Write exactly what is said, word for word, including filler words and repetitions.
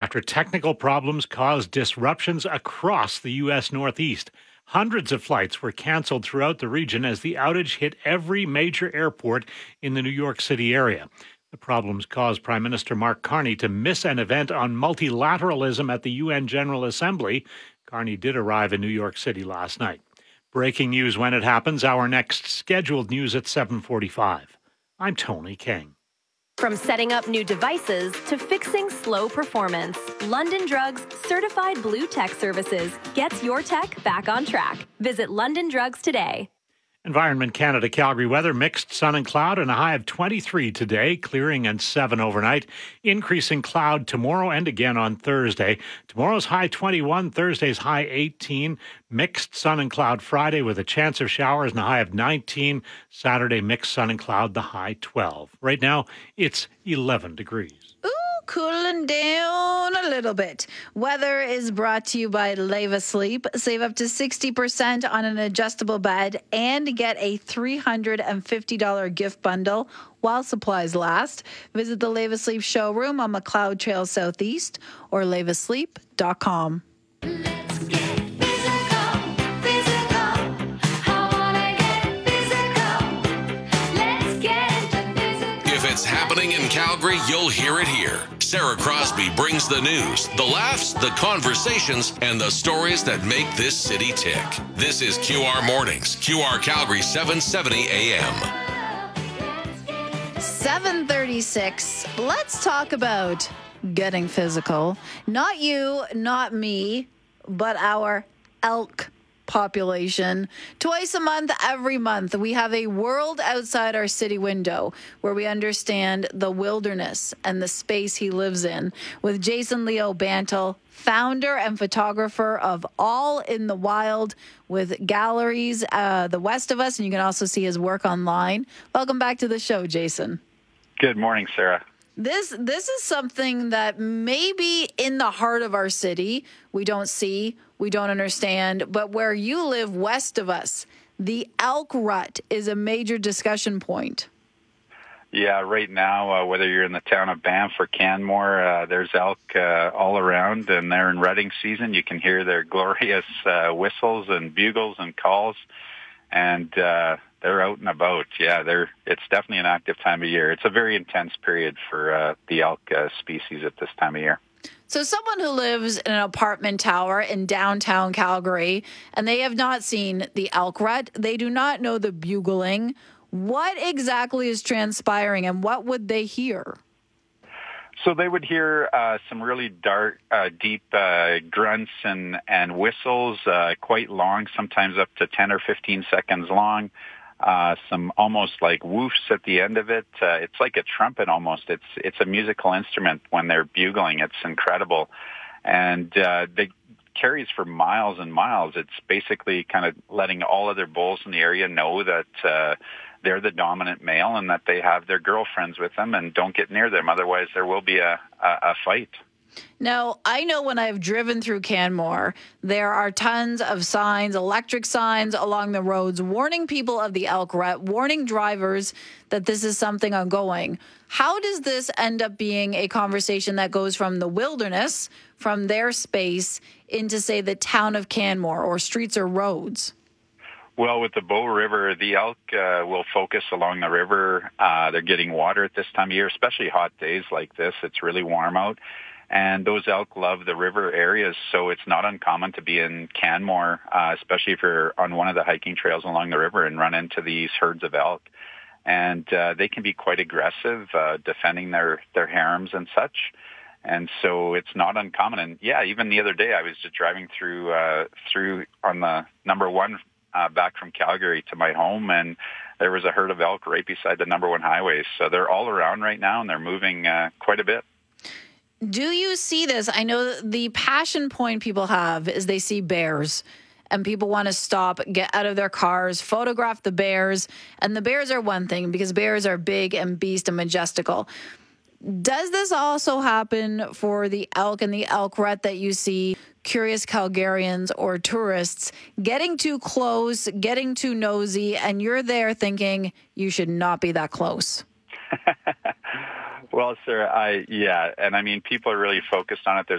after technical problems caused disruptions across the U S Northeast. Hundreds of flights were canceled throughout the region as the outage hit every major airport in the New York City area. The problems caused Prime Minister Mark Carney to miss an event on multilateralism at the U N General Assembly. Carney did arrive in New York City last night. Breaking news when it happens. Our next scheduled news at seven forty-five. I'm Tony King. From setting up new devices to fixing slow performance, London Drugs Certified Blue Tech Services gets your tech back on track. Visit London Drugs today. Environment Canada Calgary weather, mixed sun and cloud, and a high of twenty-three today, clearing and seven overnight. Increasing cloud tomorrow and again on Thursday. Tomorrow's high twenty-one, Thursday's high eighteen. Mixed sun and cloud Friday with a chance of showers and a high of nineteen. Saturday, mixed sun and cloud, the high twelve. Right now, it's eleven degrees. Cooling down a little bit. Weather is brought to you by Leva Sleep. Save up to sixty percent on an adjustable bed and get a three hundred fifty dollars gift bundle while supplies last. Visit the Leva Sleep showroom on McLeod Trail Southeast or leva sleep dot com. It's happening in Calgary, you'll hear it here. Sarah Crosby brings the news, the laughs, the conversations, and the stories that make this city tick. This is Q R Mornings, Q R Calgary seven seventy A M. seven thirty-six. Let's talk about getting physical. Not you, not me, but our elk population. Twice a month, every month, we have a world outside our city window where we understand the wilderness and the space he lives in with Jason Leo Bantle, founder and photographer of All in the Wild with galleries uh, the west of us, and you can also see his work online. Welcome back to the show, Jason. Good morning, Sarah. This this is something that maybe in the heart of our city we don't see, we don't understand, but where you live west of us, the elk rut is a major discussion point. Yeah, right now, uh, whether you're in the town of Banff or Canmore, uh, there's elk uh, all around, and they're in rutting season. You can hear their glorious uh, whistles and bugles and calls, and uh, they're out and about. Yeah, they're. It's definitely an active time of year. It's a very intense period for uh, the elk uh, species at this time of year. So someone who lives in an apartment tower in downtown Calgary, and they have not seen the elk rut, they do not know the bugling. What exactly is transpiring, and what would they hear? So they would hear uh, some really dark, uh, deep uh, grunts and, and whistles, uh, quite long, sometimes up to ten or fifteen seconds long. Uh, some almost like woofs at the end of it. Uh, it's like a trumpet almost. It's it's a musical instrument when they're bugling. It's incredible. And uh, they carries for miles and miles. It's basically kind of letting all other bulls in the area know that uh, they're the dominant male and that they have their girlfriends with them and don't get near them. Otherwise, there will be a, a, a fight. Now, I know when I've driven through Canmore, there are tons of signs, electric signs along the roads, warning people of the elk rut, warning drivers that this is something ongoing. How does this end up being a conversation that goes from the wilderness, from their space, into, say, the town of Canmore or streets or roads? Well, with the Bow River, the elk uh, will focus along the river. Uh, they're getting water at this time of year, especially hot days like this. It's really warm out. And those elk love the river areas, so it's not uncommon to be in Canmore, uh, especially if you're on one of the hiking trails along the river and run into these herds of elk. And uh, they can be quite aggressive, uh, defending their, their harems and such. And so it's not uncommon. And yeah, even the other day I was just driving through uh, through on the number one uh, back from Calgary to my home, and there was a herd of elk right beside the number one highway. So they're all around right now, and they're moving uh, quite a bit. Do you see this? I know the passion point people have is they see bears and people want to stop, get out of their cars, photograph the bears. And the bears are one thing because bears are big and beast and majestical. Does this also happen for the elk and the elk rut that you see curious Calgarians or tourists getting too close, getting too nosy, and you're there thinking you should not be that close? Well, sir, I yeah, and I mean, people are really focused on it. There's